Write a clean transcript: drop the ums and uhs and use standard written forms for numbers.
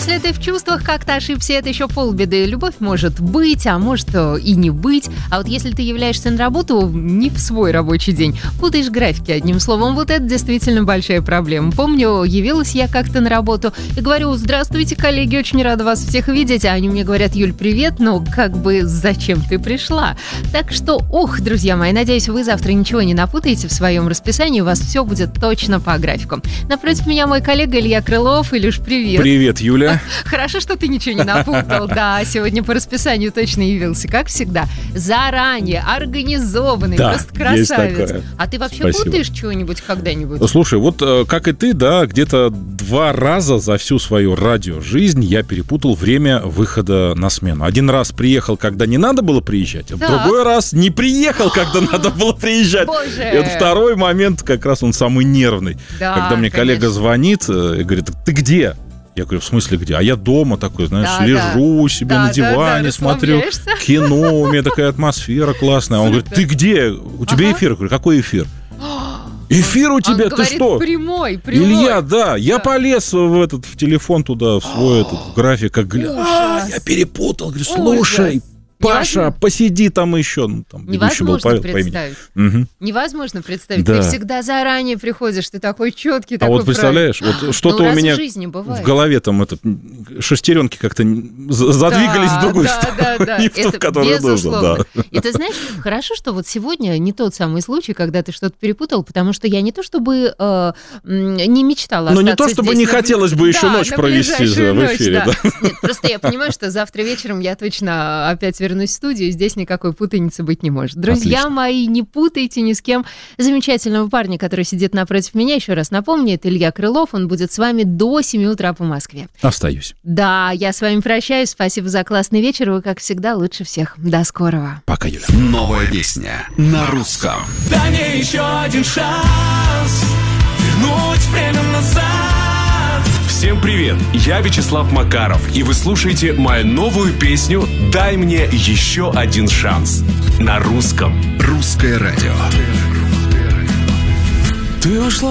Если ты в чувствах как-то ошибся, это еще полбеды. Любовь может быть, а может и не быть. А вот если ты являешься на работу не в свой рабочий день, путаешь графики, одним словом, вот это действительно большая проблема. Помню, явилась я как-то на работу и говорю: здравствуйте, коллеги, очень рада вас всех видеть. А они мне говорят: Юль, привет, но как бы зачем ты пришла? Так что, друзья мои, надеюсь, вы завтра ничего не напутаете в своем расписании, у вас все будет точно по графику. Напротив меня мой коллега Илья Крылов. Илюш, привет. Привет, Юля. Хорошо, что ты ничего не напутал. Да, сегодня по расписанию точно явился, как всегда. Заранее, организованный, да, просто красавец. А ты вообще Спасибо. путаешь чего-нибудь когда-нибудь? Слушай, вот как и ты, да, где-то 2 раза за всю свою радиожизнь я перепутал время выхода на смену. Один раз приехал, когда не надо было приезжать, а в другой раз не приехал, когда надо было приезжать. Боже. И вот второй момент, как раз он самый нервный. Да, когда мне коллега звонит и говорит: ты где? Я говорю: в смысле где? А я дома такой, знаешь, лежу себе на диване, смотрю кино, у меня такая атмосфера классная. Он говорит: ты где? У тебя эфир? Я говорю: какой эфир? Эфир у тебя, он ты говорит, что? Прямой. Илья, да, я полез в телефон туда, в свой график, я перепутал. Говорю: слушай, Паша, посиди там еще. Невозможно представить. Невозможно представить. Да. Ты всегда заранее приходишь, ты такой четкий, такой вот представляешь, вот что-то у меня в голове там шестеренки как-то задвигались в другую сторону, не в ту, в которую нужно. Да. И ты знаешь, хорошо, что вот сегодня не тот самый случай, когда ты что-то перепутал, потому что я не то чтобы не мечтала остаться здесь. Ну не то чтобы не хотелось бы еще ночь провести в эфире. Да. Нет, просто я понимаю, что завтра вечером я точно опять вернусь в студию, и здесь никакой путаницы быть не может. Друзья Отлично. мои, не путайте ни с кем замечательного парня, который сидит напротив меня. Еще раз напомню, это Илья Крылов. Он будет с вами до 7 утра по Москве. Остаюсь. Да, я с вами прощаюсь. Спасибо за классный вечер. Вы, как всегда, лучше всех. До скорого. Пока, Юля. Новая песня на русском. Дай мне еще один шанс вернуть время назад. Всем привет, я Вячеслав Макаров, и вы слушаете мою новую песню «Дай мне еще один шанс» на русском. Русское радио. Ты ушла